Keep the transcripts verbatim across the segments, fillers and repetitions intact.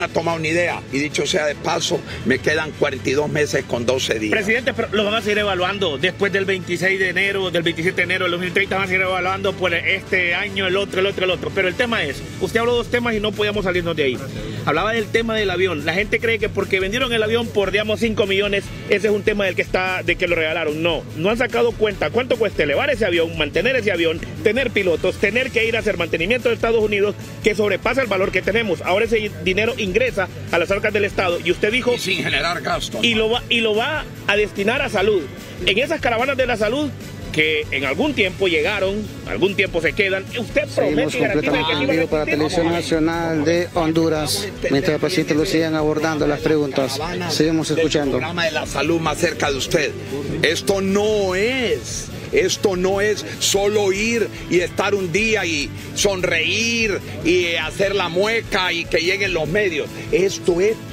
ha tomado una idea, y dicho sea de paso, me quedan cuarenta y dos meses con doce días. Presidente, pero lo van a seguir evaluando después del veintiséis de enero, del veintisiete de enero del dos mil treinta, van a seguir evaluando por este año, el otro, el otro, el otro. Pero el tema es, usted habló de dos temas y no podíamos salirnos de ahí. Hablaba del tema del avión. La gente cree que porque vendieron el avión por, digamos, cinco millones, ese es un tema del que está, de que lo regalaron. No, no han sacado cuenta cuánto cuesta elevar ese avión, mantener ese avión, tener pilotos, tener que ir a hacer mantenimiento de Estados Unidos, que sobrepasa el valor que tenemos. Ahora ese dinero ingresa a las arcas del Estado, y usted dijo... Y sin generar gastos. Y, ¿no? lo va, y lo va a destinar a salud. En esas caravanas de la salud, que en algún tiempo llegaron, algún tiempo se quedan, usted promete y garantiza que en vivo para Televisión Nacional de Honduras, mientras el presidente lo sigan abordando las preguntas. Seguimos escuchando. El programa de la salud más cerca de usted. Esto no es... Esto no es solo ir y estar un día y sonreír y hacer la mueca y que lleguen los medios. Esto es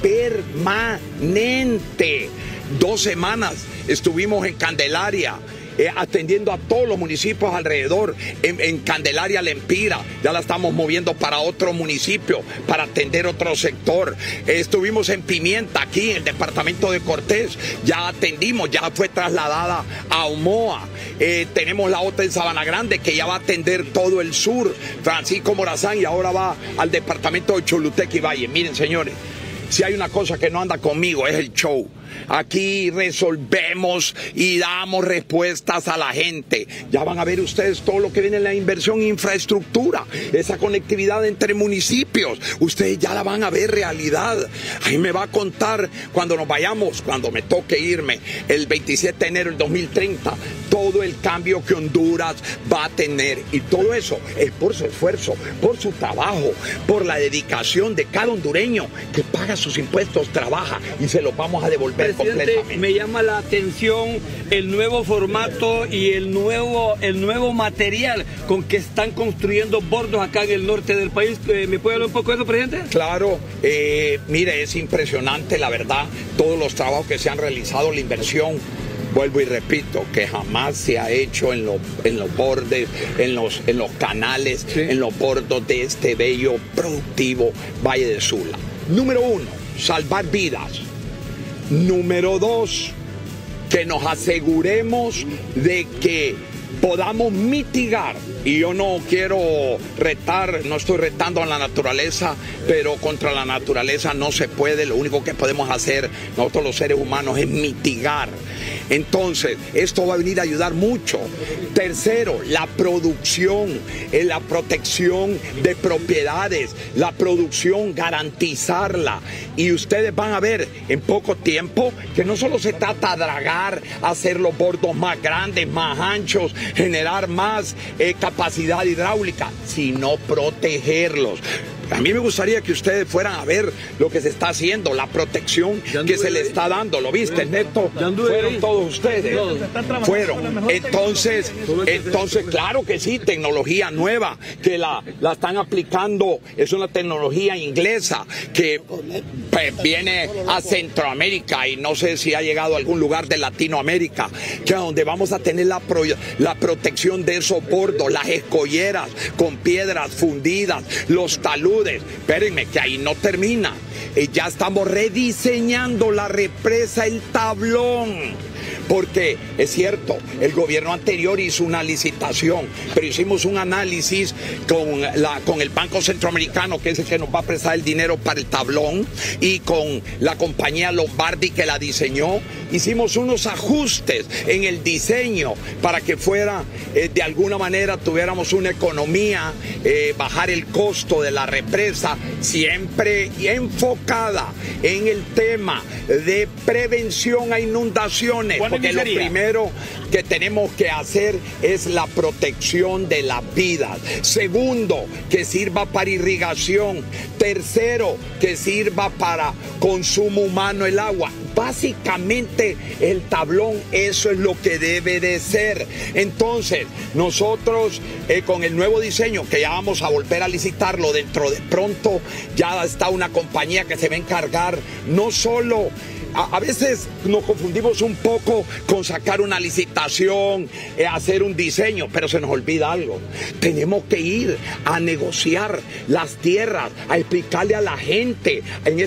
permanente. Dos semanas estuvimos en Candelaria, Eh, atendiendo a todos los municipios alrededor. En, en Candelaria, Lempira, ya la estamos moviendo para otro municipio, para atender otro sector. Eh, estuvimos en Pimienta, aquí en el departamento de Cortés, ya atendimos, ya fue trasladada a Omoa. Eh, tenemos la otra en Sabana Grande, que ya va a atender todo el sur, Francisco Morazán, y ahora va al departamento de Choluteca y Valle. Miren, señores, si hay una cosa que no anda conmigo, es el show. Aquí resolvemos y damos respuestas a la gente. Ya van a ver ustedes todo lo que viene en la inversión en infraestructura, esa conectividad entre municipios. Ustedes ya la van a ver realidad. Ahí me va a contar cuando nos vayamos, cuando me toque irme, el veintisiete de enero del dos mil treinta, todo el cambio que Honduras va a tener. Y todo eso es por su esfuerzo, por su trabajo, por la dedicación de cada hondureño que paga sus impuestos, trabaja, y se los vamos a devolver. Presidente, me llama la atención el nuevo formato y el nuevo, el nuevo material con que están construyendo bordos acá en el norte del país. ¿Me puede hablar un poco de eso, presidente? Claro, eh, mire, es impresionante, la verdad, todos los trabajos que se han realizado, la inversión. Vuelvo y repito, que jamás se ha hecho en, lo, en los bordes, en los, en los canales, sí, en los bordos de este bello, productivo Valle de Sula. Número uno, salvar vidas. Número dos, que nos aseguremos de que podamos mitigar, y yo no quiero retar, no estoy retando a la naturaleza, pero contra la naturaleza no se puede. Lo único que podemos hacer nosotros los seres humanos es mitigar. Entonces, esto va a venir a ayudar mucho. Tercero, la producción, eh, la protección de propiedades, la producción, garantizarla. Y ustedes van a ver en poco tiempo que no solo se trata de dragar, hacer los bordos más grandes, más anchos, generar más eh, capacidad hidráulica, sino protegerlos. A mí me gustaría que ustedes fueran a ver lo que se está haciendo, la protección que se le está dando. ¿Lo viste, Neto? Fueron todos ustedes. Fueron. Entonces, entonces, claro que sí, tecnología nueva, que la, la están aplicando. Es una tecnología inglesa que pues, viene a Centroamérica y no sé si ha llegado a algún lugar de Latinoamérica, que donde vamos a tener la, pro, la protección de esos bordos, las escolleras con piedras fundidas, los taludes. Espérenme, que ahí no termina. Eh, ya estamos rediseñando la represa El Tablón. Porque es cierto, el gobierno anterior hizo una licitación, pero hicimos un análisis con, la, con el Banco Centroamericano, que es el que nos va a prestar el dinero para el tablón, y con la compañía Lombardi que la diseñó. Hicimos unos ajustes en el diseño para que fuera, eh, de alguna manera, tuviéramos una economía, eh, bajar el costo de la represa, siempre enfocada en el tema de prevención a inundaciones. Porque lo primero que tenemos que hacer es la protección de las vidas. Segundo, que sirva para irrigación. Tercero, que sirva para consumo humano el agua. básicamente el tablón, eso es lo que debe de ser. Entonces, nosotros eh, con el nuevo diseño, que ya vamos a volver a licitarlo dentro de pronto, ya está una compañía que se va a encargar no solo... A, a veces nos confundimos un poco con sacar una licitación, eh, hacer un diseño, pero se nos olvida algo. Tenemos que ir a negociar las tierras, a explicarle a la gente. En